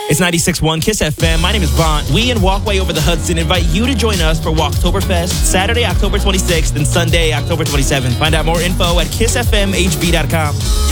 It's 96.1 KISS FM. My name is Vaughn. We and Walkway Over the Hudson invite you to join us for Walktoberfest, Saturday, October 26th and Sunday, October 27th. Find out more info at kissfmhb.com.